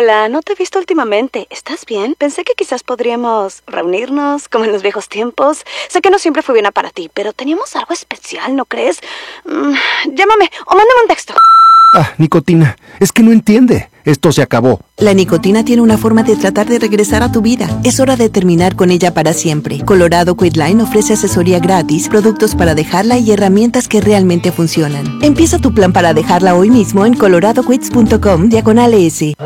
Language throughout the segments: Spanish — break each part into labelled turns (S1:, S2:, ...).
S1: Hola, no te he visto últimamente. ¿Estás bien? Pensé que quizás podríamos reunirnos, como en los viejos tiempos. Sé que no siempre fue buena para ti, pero teníamos algo especial, ¿no crees? Llámame o mándame un texto.
S2: Ah, nicotina, es que no entiende. Esto se acabó.
S3: La nicotina tiene una forma de tratar de regresar a tu vida. Es hora de terminar con ella para siempre. Colorado Quitline ofrece asesoría gratis, productos para dejarla y herramientas que realmente funcionan. Empieza tu plan para dejarla hoy mismo en coloradoquits.com/es.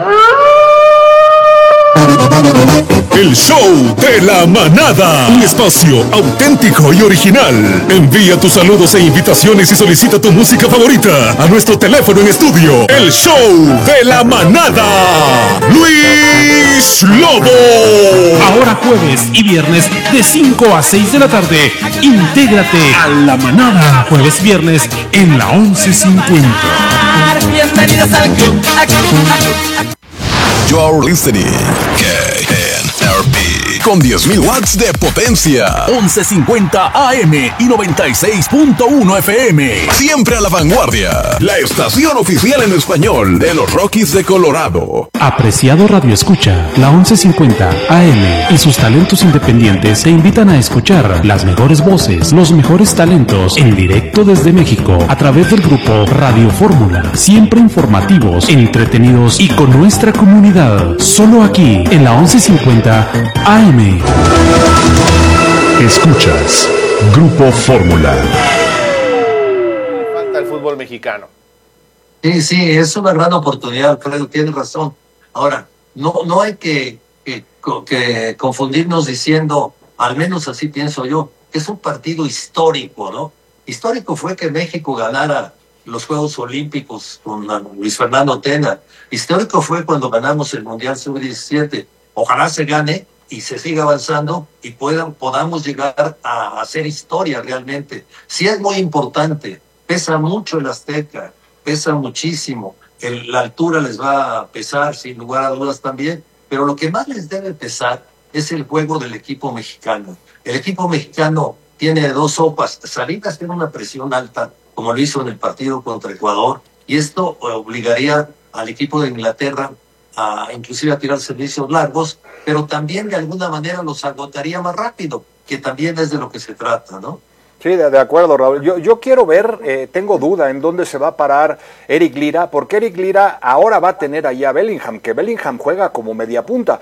S4: El show de la manada, un espacio auténtico y original. Envía tus saludos e invitaciones y solicita tu música favorita a nuestro teléfono en estudio. El show de la manada, Luis Lobo.
S5: Ahora jueves y viernes de 5 a 6 de la tarde, intégrate a la manada. Jueves, viernes en la 11:50.
S6: Bienvenidos al club.
S4: You're listening KNRP con 10.000 watts de potencia.
S6: 11:50 AM y 96.1 FM.
S4: Siempre a la vanguardia. La estación oficial en español de los Rockies de Colorado.
S5: Apreciado Radio Escucha, la 11:50 AM y sus talentos independientes te invitan a escuchar las mejores voces, los mejores talentos en directo desde México a través del grupo Radio Fórmula. Siempre informativos, entretenidos y con nuestra comunidad. Solo aquí en la 11:50 AM.
S4: Escuchas Grupo Fórmula.
S7: Falta el fútbol mexicano.
S8: Sí, es una gran oportunidad, Alfredo, tienes razón. Ahora, no hay que confundirnos diciendo, al menos así pienso yo, que es un partido histórico, ¿no? Histórico fue que México ganara los Juegos Olímpicos con Luis Fernando Tena. Histórico fue cuando ganamos el Mundial Sub-17. Ojalá se gane y se siga avanzando y podamos llegar a hacer historia realmente. Sí es muy importante, pesa mucho el Azteca, pesa muchísimo, la altura les va a pesar sin lugar a dudas también, pero lo que más les debe pesar es el juego del equipo mexicano. El equipo mexicano tiene dos sopas. Salinas tiene una presión alta, como lo hizo en el partido contra Ecuador, y esto obligaría al equipo de Inglaterra inclusive a tirar servicios largos, pero también de alguna manera los agotaría más rápido, que también es de lo que se trata, ¿no?
S7: Sí, de acuerdo, Raúl. Yo quiero ver, tengo duda en dónde se va a parar Eric Lira, porque Eric Lira ahora va a tener ahí a Bellingham, que Bellingham juega como media punta.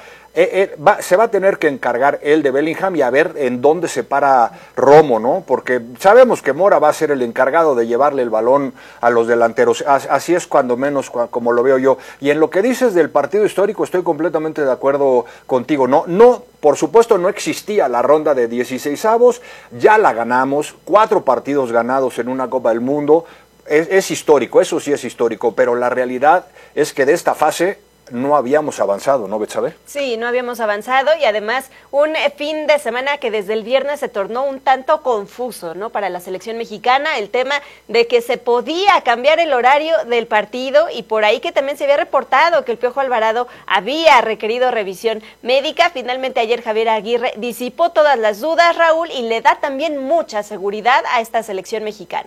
S7: Se va a tener que encargar él de Bellingham y a ver en dónde se para Romo, ¿no? Porque sabemos que Mora va a ser el encargado de llevarle el balón a los delanteros. Así es cuando menos como lo veo yo. Y en lo que dices del partido histórico estoy completamente de acuerdo contigo. No, por supuesto no existía la ronda de 16avos, ya la ganamos, 4 partidos ganados en una Copa del Mundo. Es histórico, eso sí es histórico, pero la realidad es que de esta fase no habíamos avanzado, ¿no, Betsabe?
S9: Sí, no habíamos avanzado y además un fin de semana que desde el viernes se tornó un tanto confuso, ¿no? Para la selección mexicana, el tema de que se podía cambiar el horario del partido y por ahí que también se había reportado que el Piojo Alvarado había requerido revisión médica. Finalmente ayer Javier Aguirre disipó todas las dudas, Raúl, y le da también mucha seguridad a esta selección mexicana.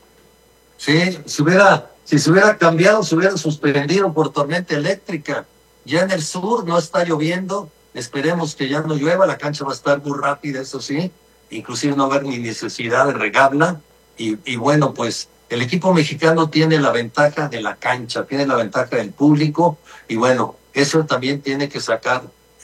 S8: Sí, si se hubiera cambiado, se hubiera suspendido por tormenta eléctrica. Ya en el sur no está lloviendo, esperemos que ya no llueva, la cancha va a estar muy rápida, eso sí, inclusive no va a haber ni necesidad de regarla. Y bueno, pues el equipo mexicano tiene la ventaja de la cancha, tiene la ventaja del público, y bueno, eso también tiene que sacar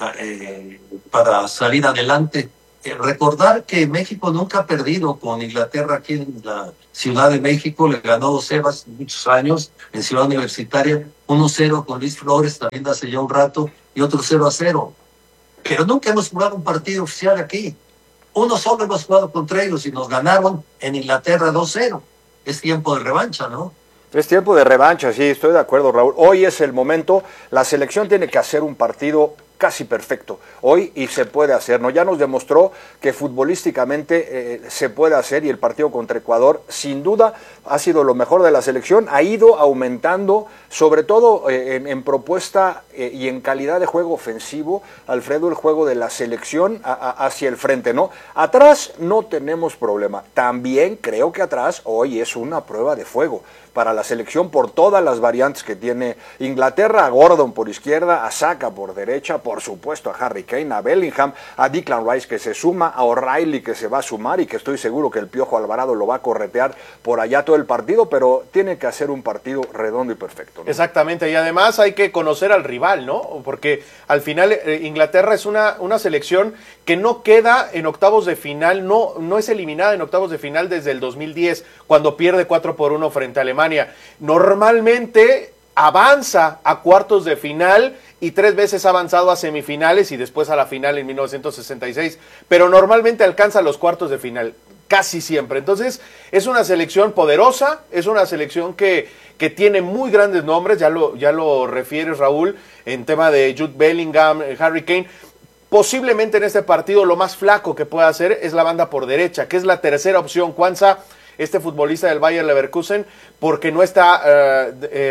S8: para salir adelante. Recordar que México nunca ha perdido con Inglaterra aquí en la Ciudad de México, le ganó 2-0 hace muchos años en Ciudad Universitaria, 1-0 con Luis Flores también hace ya un rato y otro 0-0. Pero nunca hemos jugado un partido oficial aquí. Uno solo hemos jugado contra ellos y nos ganaron en Inglaterra 2-0. Es tiempo de revancha, ¿no?
S7: Es tiempo de revancha, sí, estoy de acuerdo, Raúl. Hoy es el momento, la selección tiene que hacer un partido casi perfecto hoy y se puede hacer, ¿no? Ya nos demostró que futbolísticamente se puede hacer y el partido contra Ecuador sin duda ha sido lo mejor de la selección, ha ido aumentando, sobre todo en propuesta y en calidad de juego ofensivo, Alfredo, el juego de la selección hacia el frente, ¿no? Atrás no tenemos problema, también creo que atrás hoy es una prueba de fuego para la selección por todas las variantes que tiene Inglaterra, a Gordon por izquierda, a Saka por derecha, por supuesto a Harry Kane, a Bellingham, a Declan Rice que se suma, a O'Reilly que se va a sumar y que estoy seguro que el Piojo Alvarado lo va a corretear por allá todo el partido, pero tiene que hacer un partido redondo y perfecto, ¿no?
S10: Exactamente, y además hay que conocer al rival, ¿no? Porque al final Inglaterra es una selección que no queda en octavos de final, no es eliminada en octavos de final desde el 2010, cuando pierde 4-1 frente a Alemania. Normalmente avanza a cuartos de final y 3 veces ha avanzado a semifinales y después a la final en 1966, pero normalmente alcanza los cuartos de final, casi siempre. Entonces es una selección poderosa, es una selección que tiene muy grandes nombres, ya lo refieres, Raúl, en tema de Jude Bellingham, Harry Kane. Posiblemente en este partido lo más flaco que pueda hacer es la banda por derecha, que es la tercera opción. Quansah, este futbolista del Bayer Leverkusen, porque no está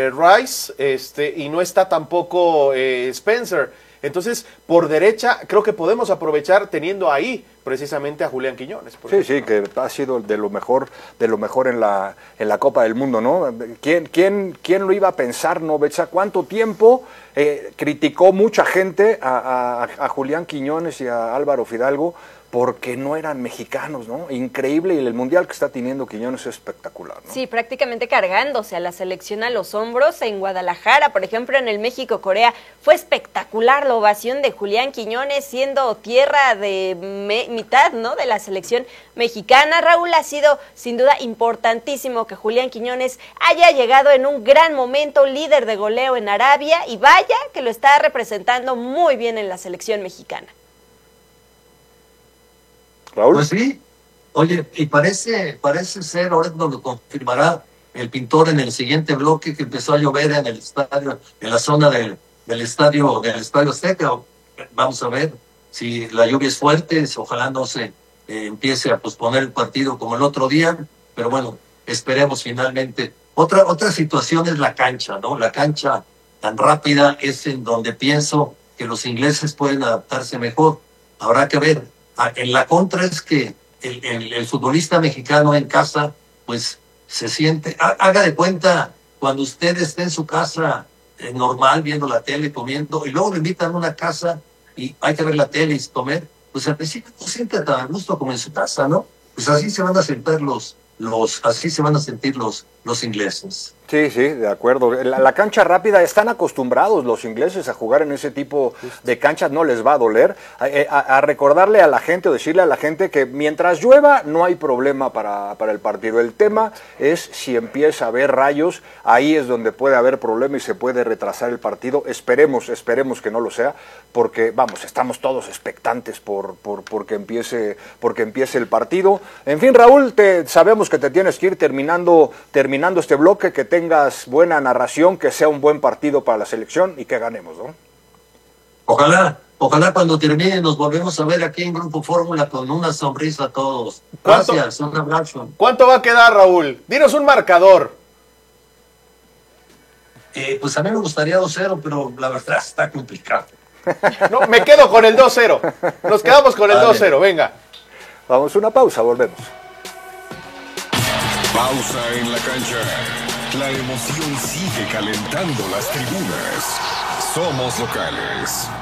S10: Rice y no está tampoco Spencer. Entonces, por derecha, creo que podemos aprovechar teniendo ahí precisamente a Julián Quiñones.
S7: Sí, que ha sido de lo mejor en la Copa del Mundo, ¿no? ¿Quién lo iba a pensar, no, Betsa? ¿Cuánto tiempo criticó mucha gente a Julián Quiñones y a Álvaro Fidalgo porque no eran mexicanos, ¿no? Increíble, y el mundial que está teniendo Quiñones es espectacular, ¿no?
S9: Sí, prácticamente cargándose a la selección a los hombros en Guadalajara, por ejemplo, en el México-Corea. Fue espectacular la ovación de Julián Quiñones, siendo tierra de mitad, ¿no?, de la selección mexicana. Raúl, ha sido sin duda importantísimo que Julián Quiñones haya llegado en un gran momento, líder de goleo en Arabia, y vaya que lo está representando muy bien en la selección mexicana.
S7: ¿Raúl?
S8: Pues sí, oye, y parece ser, ahora nos lo confirmará el pintor en el siguiente bloque, que empezó a llover en el estadio, en la zona del estadio Azteca. Vamos a ver si la lluvia es fuerte, ojalá no se empiece a posponer el partido como el otro día, pero bueno, esperemos finalmente. Otra situación es la cancha, ¿no? La cancha tan rápida es en donde pienso que los ingleses pueden adaptarse mejor. Habrá que ver. En la contra es que el futbolista mexicano en casa, pues se siente, haga de cuenta, cuando usted esté en su casa normal, viendo la tele, comiendo, y luego lo invitan a una casa y hay que ver la tele y comer, pues al principio no siente tan a gusto como en su casa, ¿no? Pues así se van a sentir los ingleses.
S7: Sí, de acuerdo. La cancha rápida, están acostumbrados los ingleses a jugar en ese tipo de canchas, no les va a doler. A recordarle a la gente o decirle a la gente que mientras llueva no hay problema para el partido. El tema es si empieza a haber rayos, ahí es donde puede haber problema y se puede retrasar el partido. Esperemos que no lo sea, porque vamos, estamos todos expectantes porque empiece el partido. En fin, Raúl, sabemos que te tienes que ir terminando este bloque, que tengas buena narración, que sea un buen partido para la selección y que ganemos, ¿no?
S8: Ojalá cuando termine nos volvemos a ver aquí en Grupo Fórmula con una sonrisa a todos. Gracias, un abrazo.
S10: ¿Cuánto va a quedar, Raúl? Dinos un marcador.
S8: Pues a mí me gustaría 2-0, pero la verdad está complicado.
S10: No, me quedo con el 2-0. Nos quedamos con el 2-0, venga.
S7: Vamos a una pausa, volvemos.
S4: Pausa en la cancha. La emoción sigue calentando las tribunas. Somos locales.